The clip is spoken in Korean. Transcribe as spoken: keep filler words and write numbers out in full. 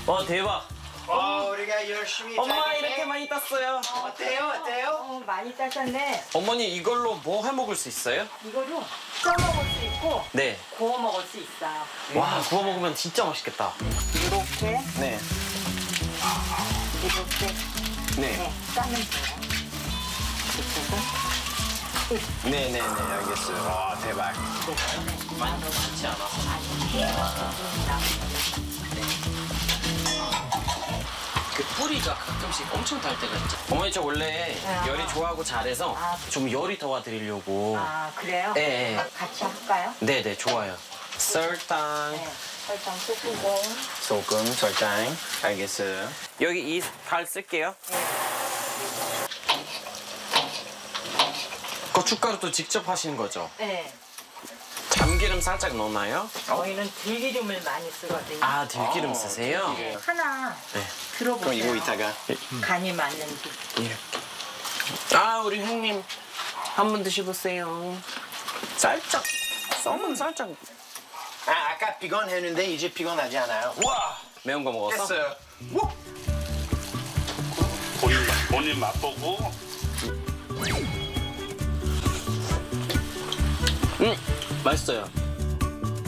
와 대박. 어, 우리가 열심히. 엄마 이렇게 많이 땄어요. 어때요? 어때요? 어, 많이 따셨네. 어머니 이걸로 뭐 해 먹을 수 있어요? 이거로 쪄 먹을 수 있고 네. 구워 먹을 수 있어요. 와 구워 먹으면 진짜 맛있겠다. 이렇게 네. 이렇게 네. 네, 싸면 돼요. 네네네 알겠어요. 와 대박. 많이 많지 않아서. 그 뿌리가 가끔씩 엄청 달 때가 있죠. 어머니 저 원래 아. 열이 좋아하고 잘해서 아. 좀 열이 더 와드리려고. 아 그래요? 네. 네. 같이 할까요? 네네 좋아요. 설탕, 네. 설탕 소금. 소금, 설탕. 알겠어요. 여기 이 발 쓸게요. 고춧가루도 직접 하시는 거죠? 네. 참기름 살짝 넣나요? 저희는 들기름을 많이 쓰거든요. 아 들기름 쓰세요? 하나 네. 들어보세요. 그럼 이거 이따가. 간이 맞는지. 아 우리 형님 한 번 드셔보세요. 살짝 썸은 살짝. 아, 아까 피곤했는데 이제 피곤하지 않아요. 와 매운 거 먹었어? 됐어요. 본인, 본인 맛보고 음 맛있어요.